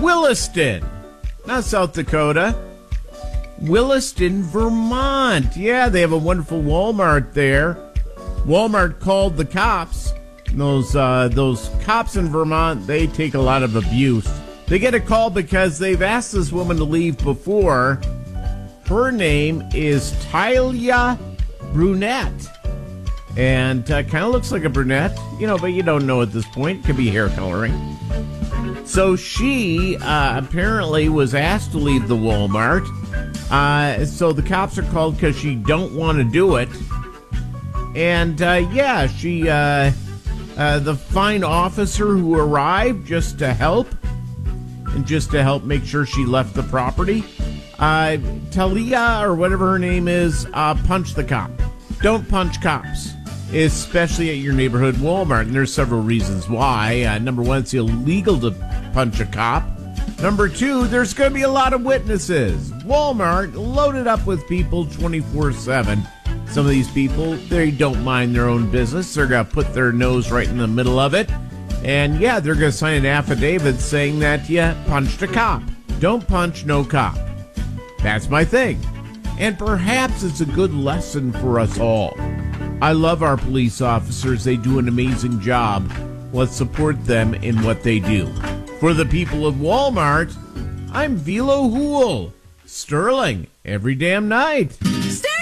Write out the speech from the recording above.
Williston, not South Dakota. Williston, Vermont. Yeah, they have a wonderful Walmart there. Walmart called the cops. Those cops in Vermont, they take a lot of abuse. They get a call because they've asked this woman to leave before. Her name is Talia Brunette. And kind of looks like a brunette, but you don't know at this point. It could be hair coloring. So she apparently was asked to leave the Walmart. So the cops are called because she don't want to do it. And the fine officer who arrived just to help make sure she left the property, Talia, or whatever her name is, punched the cop. Don't punch cops, especially at your neighborhood Walmart. And there's several reasons why. Number one, it's illegal to punch a cop. Number two, there's going to be a lot of witnesses. Walmart loaded up with people 24/7. Some of these people, they don't mind their own business. They're going to put their nose right in the middle of it. And yeah, they're going to sign an affidavit saying that you punched a cop. Don't punch no cop. That's my thing. And perhaps it's a good lesson for us all. I love our police officers. They do an amazing job. Let's support them in what they do. For the people of Walmart, I'm Velo Hool. Sterling, every damn night.